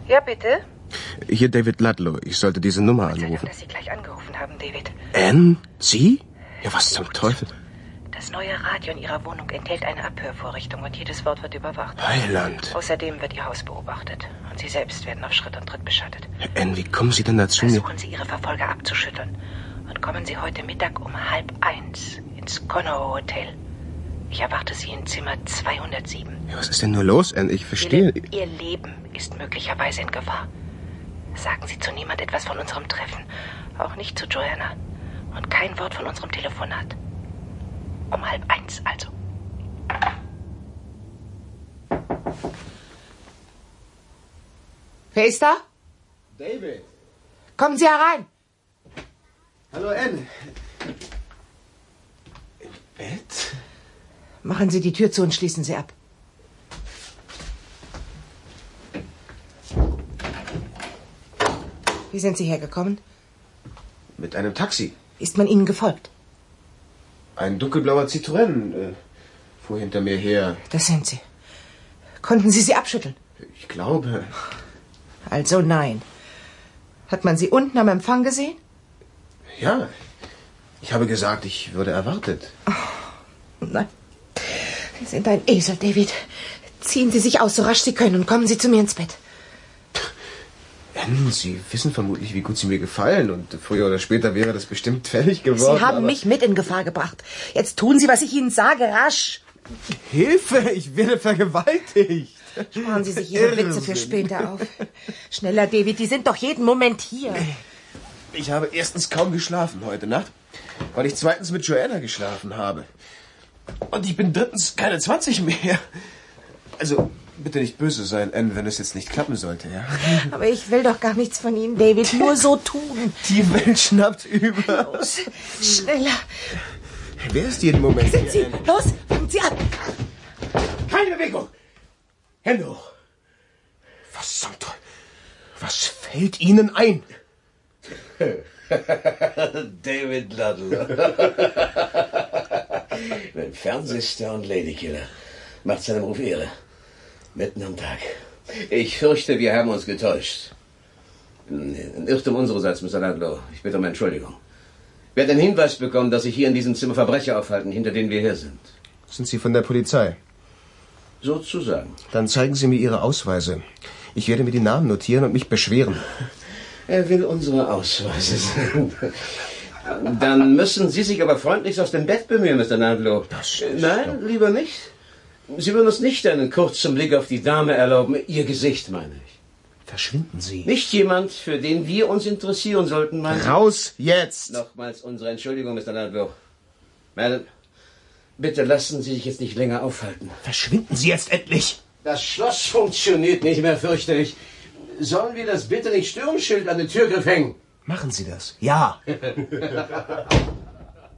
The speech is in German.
Ja, bitte? Hier David Ludlow. Ich sollte diese Nummer anrufen. Dass Sie gleich angerufen haben, David. Anne? Sie? Ja, was zum Teufel? Das neue Radio in Ihrer Wohnung enthält eine Abhörvorrichtung und jedes Wort wird überwacht. Heiland. Außerdem wird Ihr Haus beobachtet. Und Sie selbst werden auf Schritt und Tritt beschattet. Anne, wie kommen Sie denn dazu? Versuchen Sie, Ihre Verfolger abzuschütteln. Und kommen Sie heute Mittag um 12:30 ins Conover Hotel. Ich erwarte Sie in Zimmer 207. Ja, was ist denn nur los, Anne? Ich verstehe... Ihr Leben ist möglicherweise in Gefahr. Sagen Sie zu niemand etwas von unserem Treffen. Auch nicht zu Joanna. Und kein Wort von unserem Telefonat. Um 12:30 also. Wer ist da? David. Kommen Sie herein. Hallo, Anne. Im Bett? Machen Sie die Tür zu und schließen Sie ab. Wie sind Sie hergekommen? Mit einem Taxi. Ist man Ihnen gefolgt? Ein dunkelblauer Citroën fuhr hinter mir her. Das sind Sie. Konnten Sie sie abschütteln? Ich glaube. Also nein. Hat man Sie unten am Empfang gesehen? Ja. Ich habe gesagt, ich würde erwartet. Oh, nein. Sie sind ein Esel, David. Ziehen Sie sich aus, so rasch Sie können, und kommen Sie zu mir ins Bett. Anne, Sie wissen vermutlich, wie gut Sie mir gefallen. Und früher oder später wäre das bestimmt fällig geworden. Sie haben mich mit in Gefahr gebracht. Jetzt tun Sie, was ich Ihnen sage, rasch. Hilfe, ich werde vergewaltigt. Sparen Sie sich Ihre Witze für später auf. Schneller, David, die sind doch jeden Moment hier. Ich habe erstens kaum geschlafen heute Nacht, weil ich zweitens mit Joanna geschlafen habe. Und ich bin drittens keine 20 mehr. Also, bitte nicht böse sein, Anne, wenn es jetzt nicht klappen sollte, ja? Aber ich will doch gar nichts von Ihnen, David. Nur so tun. Die Welt schnappt über. Los, schneller. Wer ist jeden Moment Sind Sie? hier, Anne? Los, fangen Sie an. Keine Bewegung. Hände hoch. Was zum Teufel? Was fällt Ihnen ein? David Ludlow. Ein Fernsehstar und Ladykiller. Macht seinem Ruf Ehre. Mitten am Tag. Ich fürchte, wir haben uns getäuscht. Ein Irrtum unsererseits, Mr. Ludlow. Ich bitte um Entschuldigung. Wir hatten einen Hinweis bekommen, dass sich hier in diesem Zimmer Verbrecher aufhalten, hinter denen wir her sind. Sind Sie von der Polizei? Sozusagen. Dann zeigen Sie mir Ihre Ausweise. Ich werde mir die Namen notieren und mich beschweren. Er will unsere Ausweise sehen. Dann müssen Sie sich aber freundlichst aus dem Bett bemühen, Mr. Ludlow. Nein, lieber nicht. Sie würden uns nicht einen kurzen Blick auf die Dame erlauben. Ihr Gesicht, meine ich. Verschwinden Sie. Nicht jemand, für den wir uns interessieren sollten, meine ich. Raus jetzt! Nochmals unsere Entschuldigung, Mr. Ludlow. Madam, bitte lassen Sie sich jetzt nicht länger aufhalten. Verschwinden Sie jetzt endlich! Das Schloss funktioniert nicht mehr, fürchte ich. Sollen wir das bitte nicht Störungsschild an den Türgriff hängen? Machen Sie das. Ja.